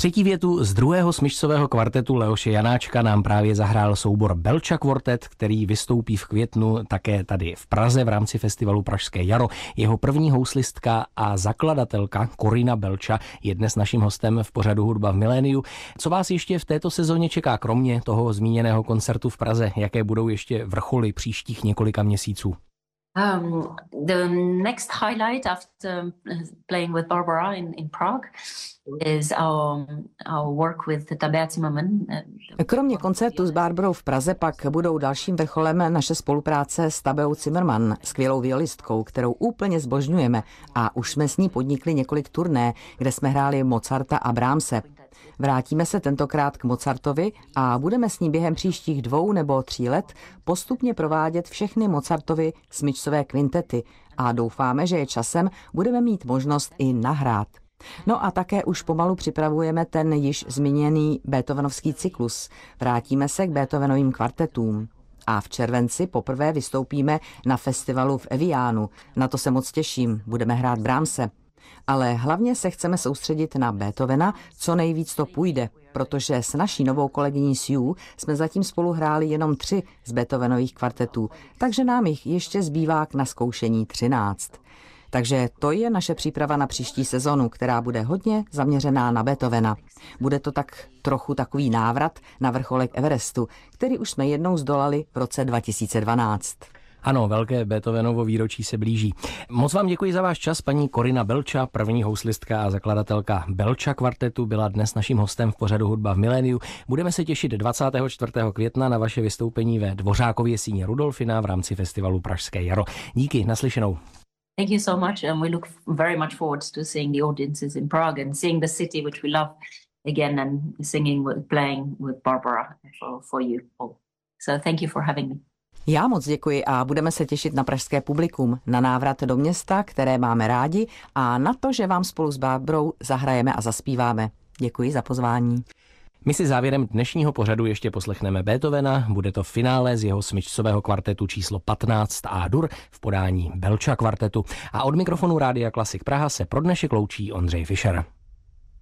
Třetí větu z druhého smyčcového kvartetu Leoše Janáčka nám právě zahrál soubor Belča Quartet, který vystoupí v květnu také tady v Praze v rámci festivalu Pražské jaro. Jeho první houslistka a zakladatelka Corina Belča je dnes naším hostem v pořadu Hudba v miléniu. Co vás ještě v této sezóně čeká, kromě toho zmíněného koncertu v Praze? Jaké budou ještě vrcholy příštích několika měsíců? The next highlight after playing with Barbara in Prague is our work with Tabea Zimmermann. Kromě koncertu s Barbarou v Praze pak budou dalším vrcholem naše spolupráce s Tabeou Zimmermann, skvělou violistkou, kterou úplně zbožňujeme, a už jsme s ní podnikli několik turné, kde jsme hráli Mozarta a Brahmse. Vrátíme se tentokrát k Mozartovi a budeme s ní během příštích 2 nebo 3 let postupně provádět všechny Mozartovy smyčcové kvintety a doufáme, že je časem budeme mít možnost i nahrát. No a také už pomalu připravujeme ten již zmíněný Beethovenovský cyklus. Vrátíme se k Beethovenovým kvartetům. A v červenci poprvé vystoupíme na festivalu v Evianu. Na to se moc těším, budeme hrát Brahmse. Ale hlavně se chceme soustředit na Beethovena, co nejvíc to půjde, protože s naší novou kolegyní Sue jsme zatím spolu hráli jenom 3 z Beethovenových kvartetů, takže nám jich ještě zbývá k naskoušení 13. Takže to je naše příprava na příští sezonu, která bude hodně zaměřená na Beethovena. Bude to tak trochu takový návrat na vrcholek Everestu, který už jsme jednou zdolali v roce 2012. Ano, velké Beethovenovo výročí se blíží. Moc vám děkuji za váš čas. Paní Corina Belča, první houslistka a zakladatelka Belča kvartetu, byla dnes naším hostem v pořadu Hudba v miléniu. Budeme se těšit 24. května na vaše vystoupení ve Dvořákově síni Rudolfina v rámci festivalu Pražské jaro. Díky, naslyšenou. Thank you so much, and we look very much forward to seeing the audiences in Prague and seeing the city which we love again, and playing with Barbara for you all. So thank you for having me. Já moc děkuji a budeme se těšit na pražské publikum, na návrat do města, které máme rádi, a na to, že vám spolu s Barbarou zahrajeme a zaspíváme. Děkuji za pozvání. My si závěrem dnešního pořadu ještě poslechneme Beethovena, bude to finále z jeho smyčcového kvartetu číslo 15 A-dur v podání Belča kvartetu. A od mikrofonu Rádia Klasik Praha se pro dnešek loučí Ondřej Fischer.